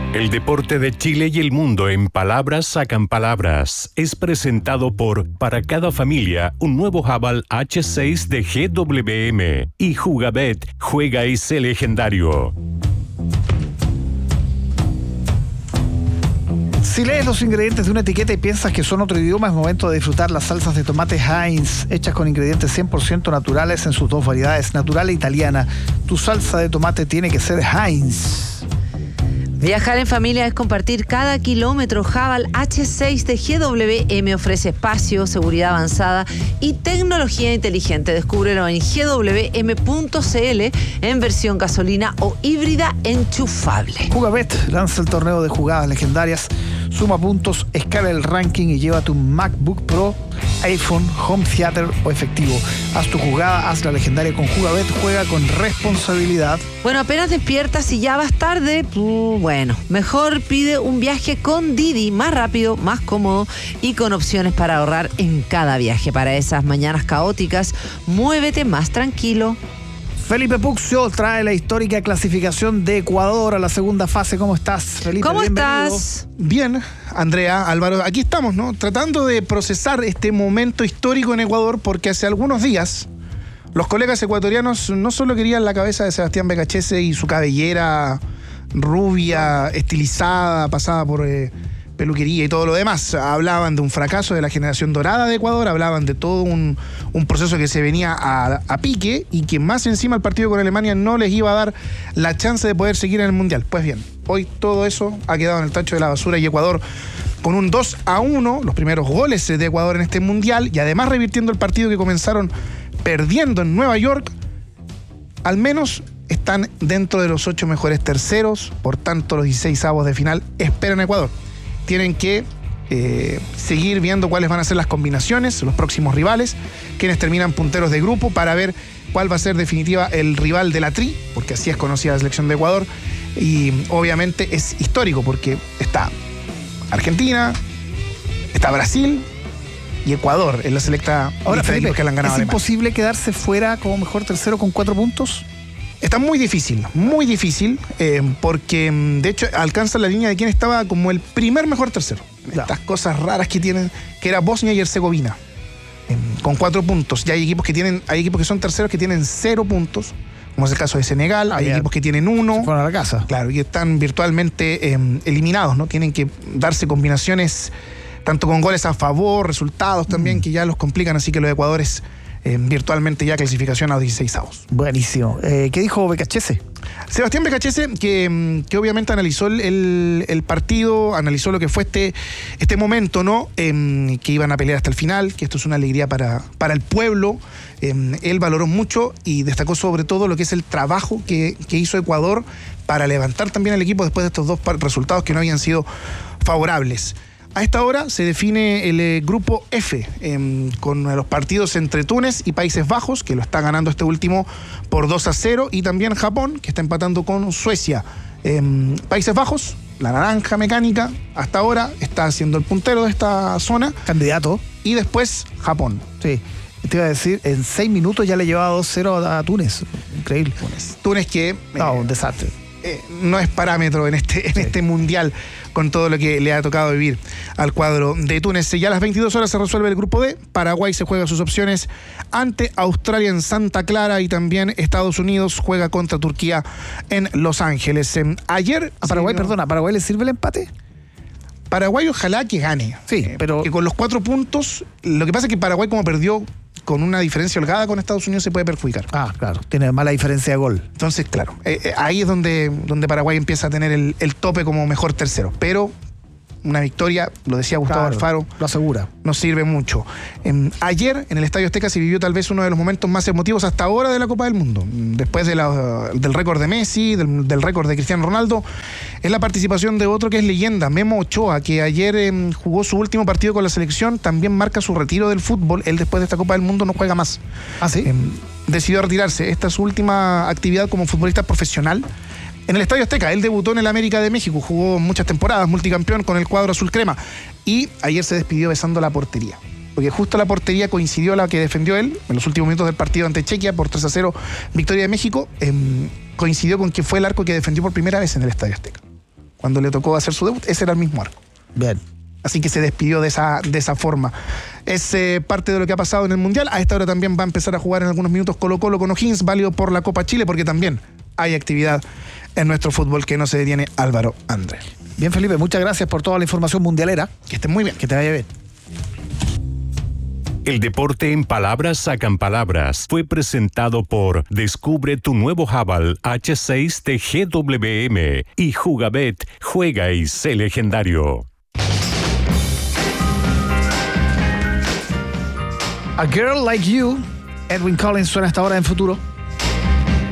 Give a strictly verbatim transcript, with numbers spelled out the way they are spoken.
El deporte de Chile y el mundo en palabras sacan palabras. Es presentado por Para cada familia, un nuevo Haval hache seis de G W M. Y Jugabet, juega y sé legendario. Si lees los ingredientes de una etiqueta y piensas que son otro idioma, es momento de disfrutar las salsas de tomate Heinz, hechas con ingredientes cien por ciento naturales en sus dos variedades, natural e italiana. Tu salsa de tomate tiene que ser Heinz. Viajar en familia es compartir cada kilómetro. Haval hache seis de G W M ofrece espacio, seguridad avanzada y tecnología inteligente. Descúbrelo en G W M punto C L en versión gasolina o híbrida enchufable. Jugabet lanza el torneo de jugadas legendarias. Suma puntos, escala el ranking y lleva tu MacBook Pro, iPhone, Home Theater o efectivo. Haz tu jugada, haz la legendaria con Jugabet. Juega con responsabilidad. Bueno, apenas despiertas y ya vas tarde, bueno, mejor pide un viaje con Didi, más rápido, más cómodo y con opciones para ahorrar en cada viaje. Para esas mañanas caóticas, muévete más tranquilo. Felipe Puccio trae la histórica clasificación de Ecuador a la segunda fase. ¿Cómo estás, Felipe? ¿Cómo Bienvenido. estás? Bien, Andrea, Álvaro, aquí estamos, ¿no? Tratando de procesar este momento histórico en Ecuador, porque hace algunos días los colegas ecuatorianos no solo querían la cabeza de Sebastián Becachese y su cabellera rubia, estilizada, pasada por eh, peluquería y todo lo demás. Hablaban de un fracaso de la generación dorada de Ecuador, hablaban de todo un, un proceso que se venía a, a pique y que más encima el partido con Alemania no les iba a dar la chance de poder seguir en el Mundial. Pues bien, hoy todo eso ha quedado en el tacho de la basura y Ecuador, con un dos a uno, los primeros goles de Ecuador en este Mundial, y además revirtiendo el partido que comenzaron perdiendo en Nueva York, al menos están dentro de los ocho mejores terceros. Por tanto, los dieciséis avos de final esperan a Ecuador. Tienen que eh, seguir viendo cuáles van a ser las combinaciones, los próximos rivales, quienes terminan punteros de grupo, para ver cuál va a ser definitiva el rival de la Tri, porque así es conocida la selección de Ecuador. Y obviamente es histórico porque está Argentina, está Brasil y Ecuador en la selecta. Ahora, Felipe, que le han ganado ¿es Alemania. imposible quedarse fuera como mejor tercero con cuatro puntos? Está muy difícil, muy difícil, eh, porque de hecho alcanza la línea de quien estaba como el primer mejor tercero. Claro. Estas cosas raras que tienen, que era Bosnia y Herzegovina, eh, con cuatro puntos. Ya hay equipos que tienen, hay equipos que son terceros que tienen cero puntos, como es el caso de Senegal. Ah, hay bien. Equipos que tienen uno. Se fueron a la casa. Claro, y están virtualmente eh, eliminados, ¿no? Tienen que darse combinaciones tanto con goles a favor, resultados también, mm. que ya los complican, así que los Ecuadores Eh, virtualmente ya clasificación a los dieciséis avos. Buenísimo. Eh, ¿Qué dijo Becachese? Sebastián Becachese, que, que obviamente analizó el, el, el partido, analizó lo que fue este, este momento, ¿no? Eh, que iban a pelear hasta el final, que esto es una alegría para, para el pueblo. Eh, él valoró mucho y destacó sobre todo lo que es el trabajo que, que hizo Ecuador para levantar también el equipo después de estos dos resultados que no habían sido favorables. A esta hora se define el eh, grupo F, eh, con los partidos entre Túnez y Países Bajos, que lo está ganando este último por dos a cero, y también Japón, que está empatando con Suecia. Eh, Países Bajos, la naranja mecánica, hasta ahora está siendo el puntero de esta zona. Candidato. Y después Japón. Sí. Te iba a decir, en seis minutos ya le llevaba dos cero a Túnez. Increíble. Túnez, Túnez que... No, eh, un desastre. Eh, no es parámetro en este, en sí. este mundial, con todo lo que le ha tocado vivir al cuadro de Túnez. Ya a las veintidós horas se resuelve el grupo D. Paraguay se juega sus opciones ante Australia en Santa Clara, y también Estados Unidos juega contra Turquía en Los Ángeles. Eh, ayer... A Paraguay, se... perdona, ¿a Paraguay le sirve el empate? Paraguay ojalá que gane. Sí, eh, pero... Que con los cuatro puntos, lo que pasa es que Paraguay, como perdió con una diferencia holgada con Estados Unidos, se puede perjudicar. Ah, claro, tiene mala diferencia de gol. Entonces, claro, eh, eh, ahí es donde, donde Paraguay empieza a tener el, el tope como mejor tercero. Pero una victoria, lo decía Gustavo claro, Alfaro, lo asegura. Nos sirve mucho. Eh, ayer en el Estadio Azteca se vivió tal vez uno de los momentos más emotivos hasta ahora de la Copa del Mundo. Después de la, del récord de Messi, del, del récord de Cristiano Ronaldo, es la participación de otro que es leyenda, Memo Ochoa, que ayer eh, jugó su último partido con la selección, también marca su retiro del fútbol. Él después de esta Copa del Mundo no juega más. ¿Ah, sí? Eh, decidió retirarse. Esta es su última actividad como futbolista profesional. En el Estadio Azteca, él debutó en el América de México, jugó muchas temporadas, multicampeón con el cuadro azul crema, y ayer se despidió besando la portería, porque justo la portería coincidió la que defendió él en los últimos minutos del partido ante Chequia por tres a cero, victoria de México, eh, coincidió con que fue el arco que defendió por primera vez en el Estadio Azteca. cuando le tocó hacer su debut, ese era el mismo arco. Bien. Así que se despidió de esa, de esa forma. Es eh, parte de lo que ha pasado en el Mundial. A esta hora también va a empezar a jugar en algunos minutos Colo-Colo con O'Higgins, válido por la Copa Chile, porque también hay actividad en nuestro fútbol que no se detiene. Álvaro Andrés. Bien, Felipe, muchas gracias por toda la información mundialera. Que estén muy bien. Que te vaya bien. El deporte en palabras sacan palabras fue presentado por Descubre tu nuevo Haval H seis de G W M y Jugabet, juega y sé legendario. A Girl Like You, Edwin Collins suena hasta ahora en Futuro.